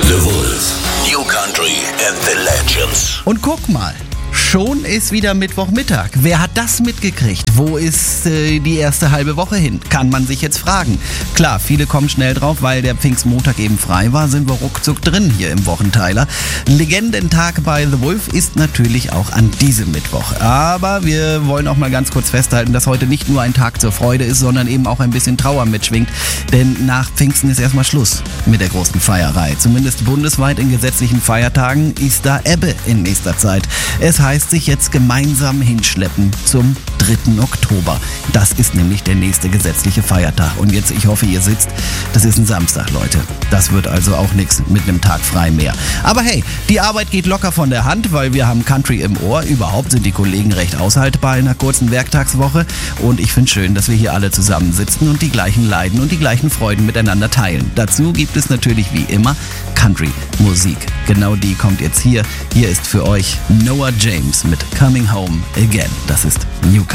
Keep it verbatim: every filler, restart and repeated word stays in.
The Wolf. New Country and the Legends. Und guck mal, schon ist wieder Mittwochmittag. Wer hat das mitgekriegt? Wo ist äh, die erste halbe Woche hin? Kann man sich jetzt fragen. Klar, viele kommen schnell drauf, weil der Pfingstmontag eben frei war, sind wir ruckzuck drin hier im Wochenteiler. Legendentag bei The Wolf ist natürlich auch an diesem Mittwoch. Aber wir wollen auch mal ganz kurz festhalten, dass heute nicht nur ein Tag zur Freude ist, sondern eben auch ein bisschen Trauer mitschwingt. Denn nach Pfingsten ist erstmal Schluss mit der großen Feierei. Zumindest bundesweit in gesetzlichen Feiertagen ist da Ebbe in nächster Zeit. Es heißt sich jetzt gemeinsam hinschleppen zum dritten Oktober. Das ist nämlich der nächste gesetzliche Feiertag. Und jetzt, ich hoffe, ihr sitzt, das ist ein Samstag, Leute. Das wird also auch nichts mit einem Tag frei mehr. Aber hey, die Arbeit geht locker von der Hand, weil wir haben Country im Ohr. Überhaupt sind die Kollegen recht aushaltbar in einer kurzen Werktagswoche. Und ich finde schön, dass wir hier alle zusammensitzen und die gleichen Leiden und die gleichen Freuden miteinander teilen. Dazu gibt es natürlich wie immer Country-Musik. Genau die kommt jetzt hier. Hier ist für euch Noah James mit Coming Home Again. Das ist New Country.